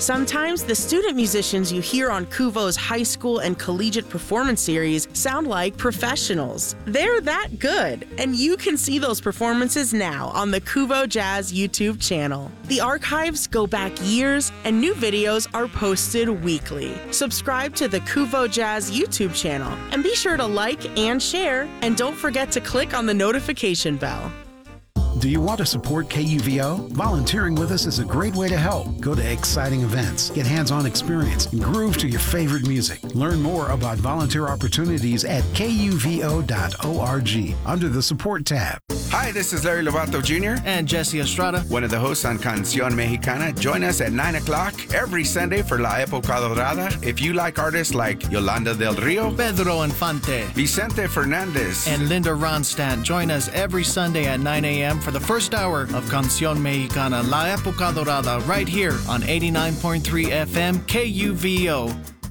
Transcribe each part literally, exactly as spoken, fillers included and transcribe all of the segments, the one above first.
Sometimes the student musicians you hear on Kuvo's high school and collegiate performance series sound like professionals. They're that good, and you can see those performances now on the Kuvo Jazz YouTube channel. The archives go back years, and new videos are posted weekly. Subscribe to the Kuvo Jazz YouTube channel, and be sure to like and share, and don't forget to click on the notification bell. Do you want to support K U V O? Volunteering with us is a great way to help. Go to exciting events, get hands-on experience, and groove to your favorite music. Learn more about volunteer opportunities at K U V O dot org under the Support tab. Hi, this is Larry Lovato Junior And Jesse Estrada, one of the hosts on Canción Mexicana. Join us at nine o'clock every Sunday for La Época Dorada. If you like artists like Yolanda del Rio, Pedro Infante, Vicente Fernandez, and Linda Ronstadt, join us every Sunday at nine a.m. for the first hour of Canción Mexicana, La Época Dorada, right here on eighty-nine point three F M K U V O.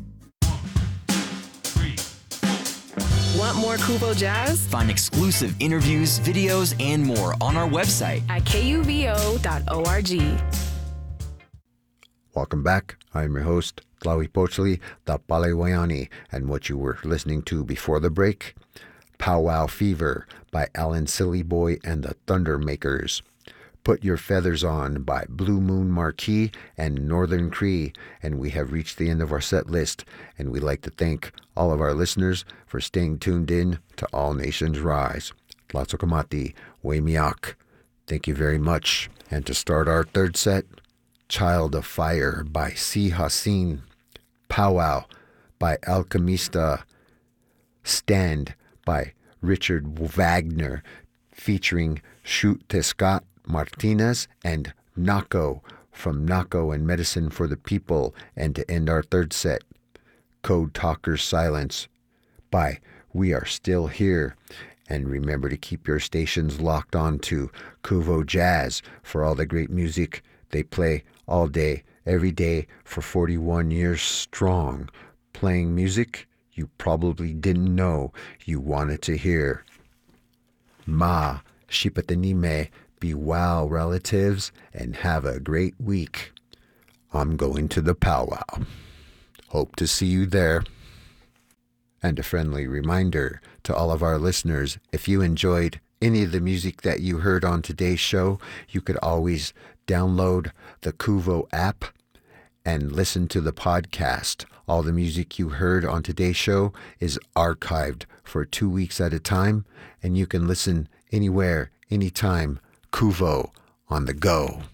Want more Kuvo Jazz? Find exclusive interviews, videos, and more on our website at K U V O dot org. Welcome back. I'm your host, Tlawi Pochli, the Palewayani, and what you were listening to before the break, Powwow Fever by Alan Sillyboy and the Thundermakers. Put Your Feathers On by Blue Moon Marquee and Northern Cree. And we have reached the end of our set list, and we'd like to thank all of our listeners for staying tuned in to All Nations Rise. Tlatsokamati, Wemiak. Thank you very much. And to start our third set, Child of Fire by C. Hassin, Powwow by Alchemista, Stand by Richard Wagner, featuring Shoot Tescat Martinez and Nako from Nako and Medicine for the People. And to end our third set, Code Talker's Silence by We Are Still Here. And remember to keep your stations locked on to Kuvo Jazz for all the great music they play all day, every day for forty-one years strong, playing music you probably didn't know you wanted to hear. Ma, Shipatanime, be well, relatives, and have a great week. I'm going to the powwow. Hope to see you there. And a friendly reminder to all of our listeners, if you enjoyed any of the music that you heard on today's show, you could always download the Kuvo app and listen to the podcast. All the music you heard on today's show is archived for two weeks at a time, and you can listen anywhere, anytime. Kuvo on the go.